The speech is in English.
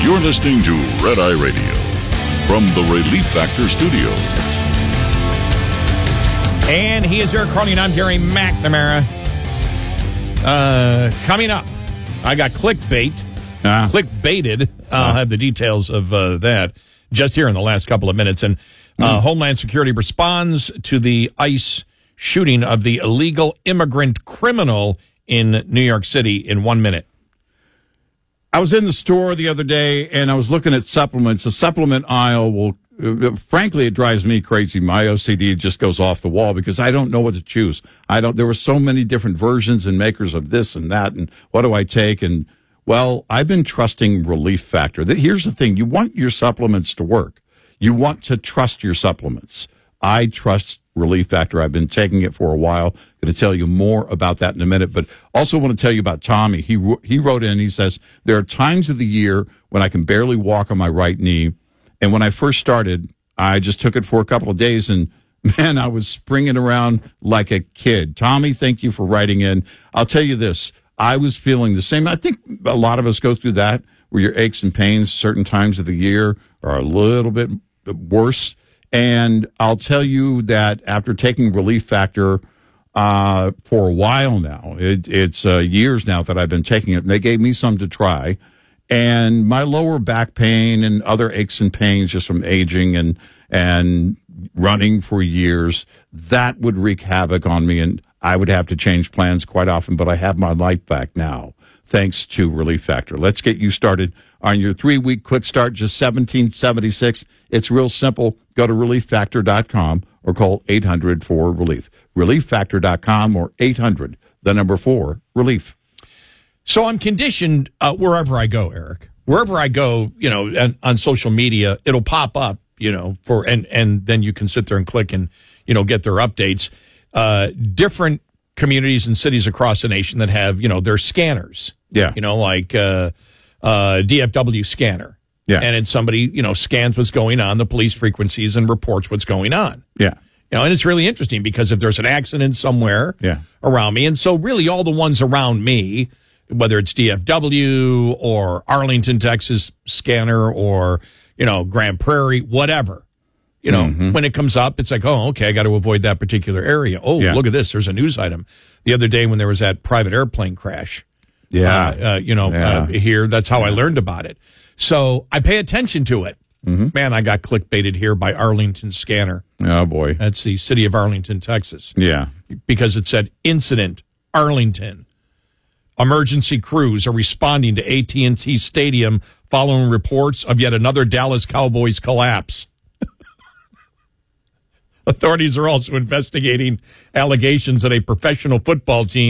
You're listening to Red Eye Radio from the Relief Factor Studios. And he is Eric Carney, and I'm Gary McNamara. Coming up, I got clickbaited. I'll have the details of that just here in the last couple of minutes. And Homeland Security responds to the ICE shooting of the illegal immigrant criminal in New York City in 1 minute. I was in the store the other day, and I was looking at supplements. The supplement aisle will, frankly, it drives me crazy. My OCD just goes off the wall because I don't know what to choose. There were so many different versions and makers of this and that, and what do I take? And, well, I've been trusting Relief Factor. Here's the thing. You want your supplements to work. You want to trust your supplements. I trust Relief Factor. I've been taking it for a while. Going to tell you more about that in a minute, but also want to tell you about Tommy. He wrote in, he says, there are times of the year when I can barely walk on my right knee. And when I first started, I just took it for a couple of days, and man, I was springing around like a kid. Tommy, thank you for writing in. I'll tell you this. I was feeling the same. I think a lot of us go through that, where your aches and pains certain times of the year are a little bit worse. And I'll tell you that after taking Relief Factor for a while now, it's years now that I've been taking it, and they gave me some to try. And my lower back pain and other aches and pains just from aging and running for years, that would wreak havoc on me, and I would have to change plans quite often, but I have my life back now, thanks to Relief Factor. Let's get you started on your 3-week quick start, just $17.76. It's real simple. Go to ReliefFactor.com or call 800-4RELIEF. ReliefFactor.com or 800-4-RELIEF. So I'm conditioned wherever I go, Eric. Wherever I go, on social media, it'll pop up, and then you can sit there and click and, get their updates. Different communities and cities across the nation that have, their scanners. Yeah. Like DFW scanner. Yeah. And it's somebody, scans what's going on, the police frequencies, and reports what's going on. Yeah. And it's really interesting because if there's an accident somewhere around me, and so really all the ones around me, whether it's DFW or Arlington, Texas scanner or, Grand Prairie, whatever, when it comes up, it's like, oh, okay, I got to avoid that particular area. Oh, look at this. There's a news item. The other day when there was that private airplane crash. Here, that's how I learned about it. So I pay attention to it. Mm-hmm. Man, I got clickbaited here by Arlington Scanner. Oh, boy. That's the city of Arlington, Texas. Yeah. Because it said, incident, Arlington. Emergency crews are responding to AT&T Stadium following reports of yet another Dallas Cowboys collapse. Authorities are also investigating allegations that a professional football team